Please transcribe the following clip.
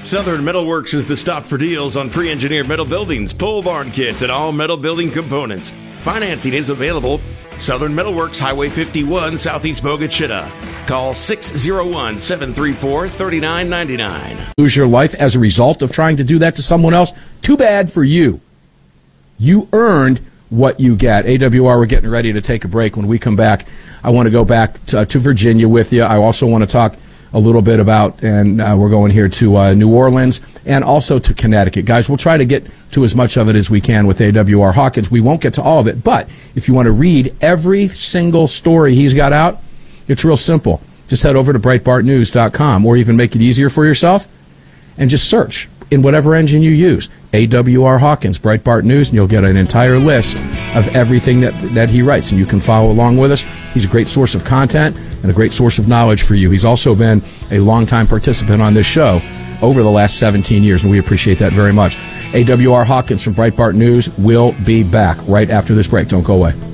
Southern Metalworks is the stop for deals on pre-engineered metal buildings, pole barn kits, and all metal building components. Financing is available. Southern Metalworks, Highway 51, Southeast Bogue Chitto. Call 601-734-3999. Lose your life as a result of trying to do that to someone else? Too bad for you. You earned what you get. AWR, we're getting ready to take a break. When we come back, I want to go back to Virginia with you. I also want to talk a little bit about, and we're going here to New Orleans and also to Connecticut. Guys, we'll try to get to as much of it as we can with AWR Hawkins. We won't get to all of it, but if you want to read every single story he's got out, it's real simple. Just head over to BreitbartNews.com, or even make it easier for yourself and just search in whatever engine you use, AWR Hawkins, Breitbart News, and you'll get an entire list of everything that he writes, and you can follow along with us. He's a great source of content and a great source of knowledge for you. He's also been a longtime participant on this show over the last 17 years, and we appreciate that very much. AWR Hawkins from Breitbart News will be back right after this break. Don't go away.